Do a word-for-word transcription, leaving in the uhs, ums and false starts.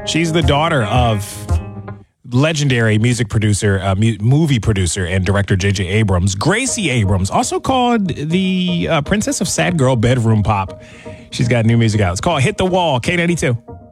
She's the daughter of legendary music producer, uh, mu- movie producer, and director J J Abrams. Gracie Abrams, also called the uh, Princess of Sad Girl Bedroom Pop. She's got new music out. It's called Hit the Wall, K ninety-two.